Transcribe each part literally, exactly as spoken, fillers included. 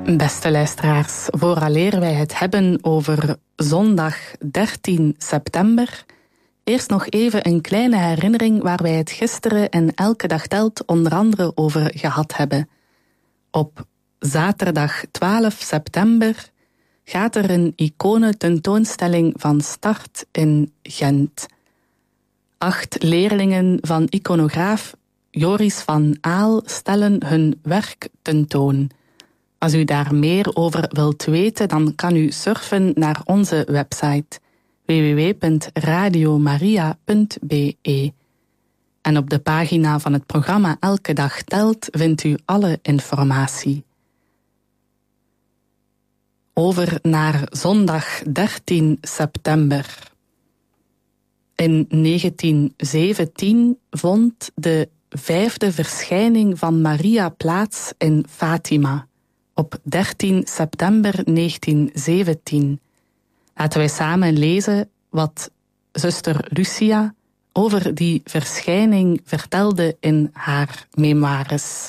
Beste luisteraars, vooraleer wij het hebben over zondag dertien september, eerst nog even een kleine herinnering waar wij het gisteren en Elke Dag Telt onder andere over gehad hebben. Op zaterdag twaalf september gaat er een iconententoonstelling van start in Gent. Acht leerlingen van iconograaf Joris van Aal stellen hun werk tentoon. Als u daar meer over wilt weten, dan kan u surfen naar onze website w w w punt radio maria punt b e. En op de pagina van het programma Elke Dag Telt vindt u alle informatie. Over naar zondag dertien september. In negentien zeventien vond de vijfde verschijning van Maria plaats in Fatima, op dertien september negentien zeventien. Laten wij samen lezen wat zuster Lucia over die verschijning vertelde in haar memoires.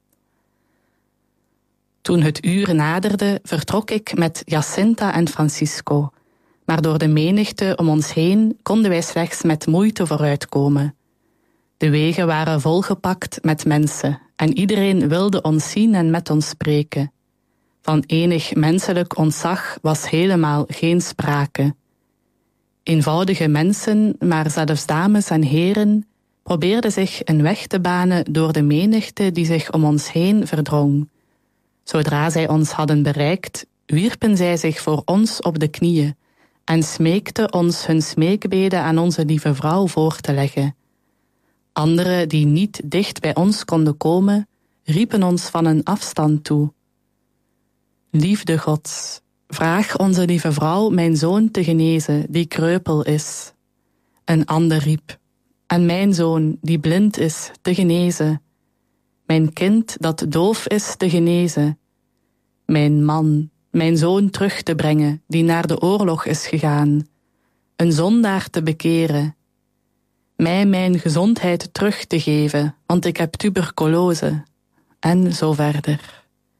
Toen het uur naderde, vertrok ik met Jacinta en Francisco, maar door de menigte om ons heen konden wij slechts met moeite vooruitkomen. De wegen waren volgepakt met mensen en iedereen wilde ons zien en met ons spreken. Van enig menselijk ontzag was helemaal geen sprake. Eenvoudige mensen, maar zelfs dames en heren, probeerden zich een weg te banen door de menigte die zich om ons heen verdrong. Zodra zij ons hadden bereikt, wierpen zij zich voor ons op de knieën en smeekten ons hun smeekbeden aan onze lieve vrouw voor te leggen. Anderen die niet dicht bij ons konden komen, riepen ons van een afstand toe: Liefde Gods, vraag onze lieve vrouw mijn zoon te genezen, die kreupel is. Een ander riep: en mijn zoon, die blind is, te genezen. Mijn kind dat doof is, te genezen. Mijn man, mijn zoon terug te brengen, die naar de oorlog is gegaan. Een zondaar te bekeren. Mij mijn gezondheid terug te geven, want ik heb tuberculose. En zo verder.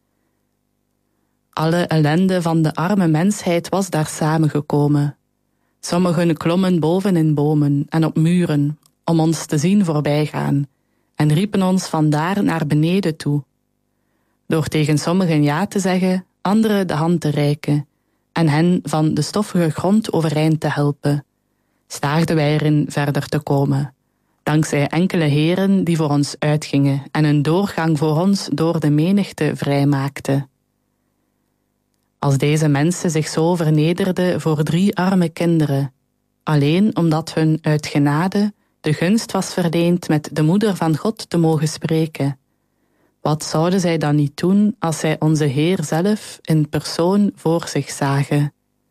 Alle ellende van de arme mensheid was daar samengekomen. Sommigen klommen boven in bomen en op muren om ons te zien voorbijgaan en riepen ons vandaar naar beneden toe. Door tegen sommigen ja te zeggen, anderen de hand te reiken en hen van de stoffige grond overeind te helpen, slaagden wij erin verder te komen, dankzij enkele heren die voor ons uitgingen en een doorgang voor ons door de menigte vrijmaakten. Als deze mensen zich zo vernederden voor drie arme kinderen, alleen omdat hun uit genade de gunst was verleend met de moeder van God te mogen spreken, wat zouden zij dan niet doen als zij onze Heer zelf in persoon voor zich zagen?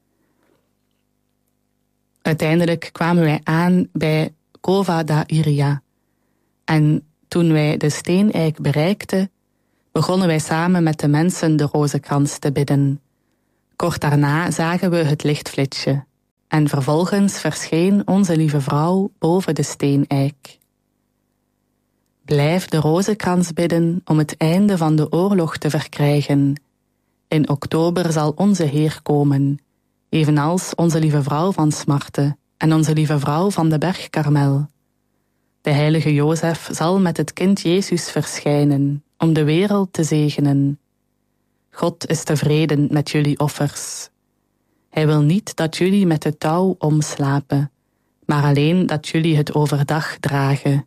Uiteindelijk kwamen wij aan bij Cova da Iria. En toen wij de steeneik bereikten, begonnen wij samen met de mensen de rozenkrans te bidden. Kort daarna zagen we het lichtflitsje en vervolgens verscheen onze lieve vrouw boven de steeneik. Blijf de rozenkrans bidden om het einde van de oorlog te verkrijgen. In oktober zal onze Heer komen, evenals onze lieve vrouw van Smarte en onze lieve vrouw van de berg Karmel. De heilige Jozef zal met het kind Jezus verschijnen om de wereld te zegenen. God is tevreden met jullie offers. Hij wil niet dat jullie met het touw omslapen, maar alleen dat jullie het overdag dragen.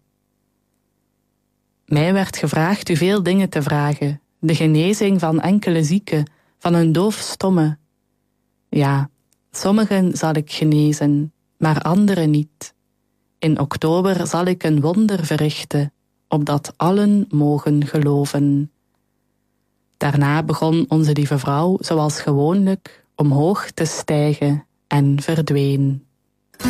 Mij werd gevraagd u veel dingen te vragen, de genezing van enkele zieken, van een doofstomme. Ja, sommigen zal ik genezen, maar anderen niet. In oktober zal ik een wonder verrichten, opdat allen mogen geloven. Daarna begon onze lieve vrouw, zoals gewoonlijk, omhoog te stijgen en verdween.